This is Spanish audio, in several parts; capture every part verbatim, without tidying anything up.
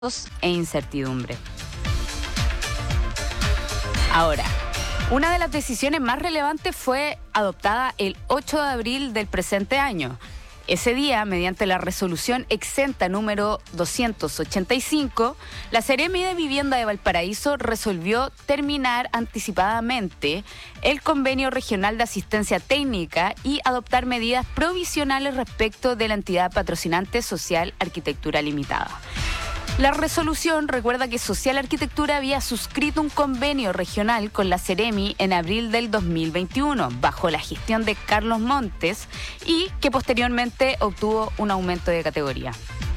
e incertidumbre. Ahora, una de las decisiones más relevantes fue adoptada el ocho de abril del presente año. Ese día, mediante la resolución exenta número doscientos ochenta y cinco, la Seremi de Vivienda de Valparaíso resolvió terminar anticipadamente el convenio regional de asistencia técnica y adoptar medidas provisionales respecto de la entidad patrocinante Social Arquitectura Limitada. La resolución recuerda que Social Arquitectura había suscrito un convenio regional con la Seremi en abril del dos mil veintiuno, bajo la gestión de Carlos Montes, y que posteriormente obtuvo un aumento de categoría.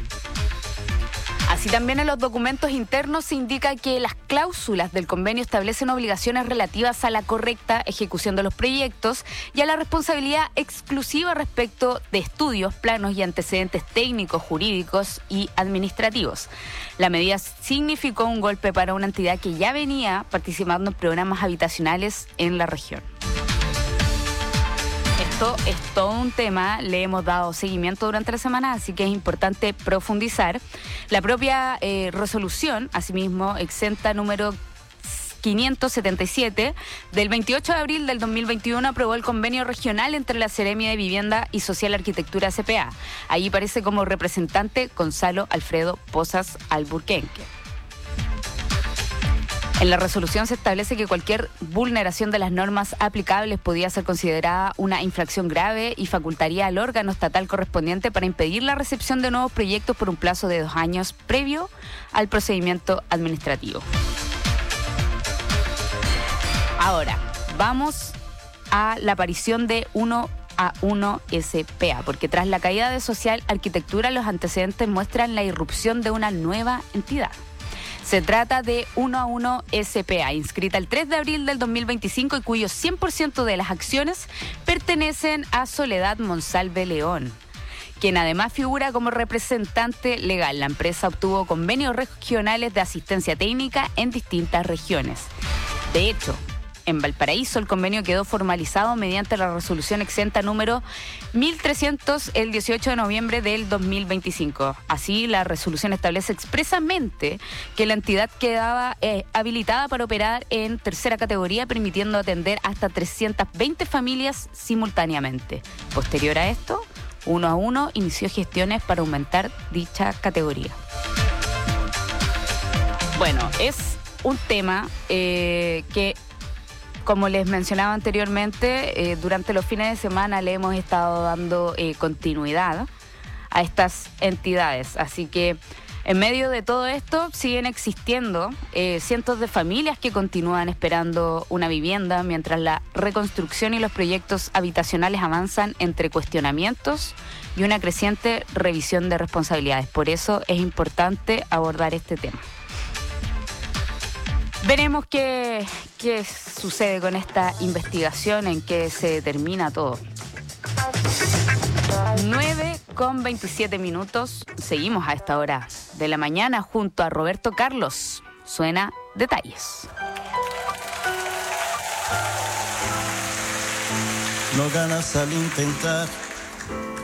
Así también en los documentos internos se indica que las cláusulas del convenio establecen obligaciones relativas a la correcta ejecución de los proyectos y a la responsabilidad exclusiva respecto de estudios, planos y antecedentes técnicos, jurídicos y administrativos. La medida significó un golpe para una entidad que ya venía participando en programas habitacionales en la región. Esto es todo un tema, le hemos dado seguimiento durante la semana, así que es importante profundizar. La propia eh, resolución, asimismo, exenta número quinientos setenta y siete, del veintiocho de abril del dos mil veintiuno, aprobó el convenio regional entre la Seremi de Vivienda y Social Arquitectura S P A. Allí aparece como representante Gonzalo Alfredo Pozas Alburquenque. En la resolución se establece que cualquier vulneración de las normas aplicables podía ser considerada una infracción grave y facultaría al órgano estatal correspondiente para impedir la recepción de nuevos proyectos por un plazo de dos años previo al procedimiento administrativo. Ahora, vamos a la aparición de uno a uno S P A, porque tras la caída de Social Arquitectura, los antecedentes muestran la irrupción de una nueva entidad. Se trata de uno a uno S P A, inscrita el tres de abril del dos mil veinticinco y cuyo cien por ciento de las acciones pertenecen a Soledad Monsalve León, quien además figura como representante legal. La empresa obtuvo convenios regionales de asistencia técnica en distintas regiones. De hecho, en Valparaíso el convenio quedó formalizado mediante la resolución exenta número mil trescientos el dieciocho de noviembre del dos mil veinticinco. Así, la resolución establece expresamente que la entidad quedaba eh, habilitada para operar en tercera categoría, permitiendo atender hasta trescientas veinte familias simultáneamente. Posterior a esto, uno a uno inició gestiones para aumentar dicha categoría. Bueno, es un tema eh, que, como les mencionaba anteriormente, eh, durante los fines de semana le hemos estado dando eh, continuidad a estas entidades. Así que en medio de todo esto siguen existiendo eh, cientos de familias que continúan esperando una vivienda mientras la reconstrucción y los proyectos habitacionales avanzan entre cuestionamientos y una creciente revisión de responsabilidades. Por eso es importante abordar este tema. Veremos qué, qué sucede con esta investigación, en qué se determina todo. nueve con veintisiete minutos. Seguimos a esta hora de la mañana junto a Roberto Carlos. Suena Detalles. No ganas al intentar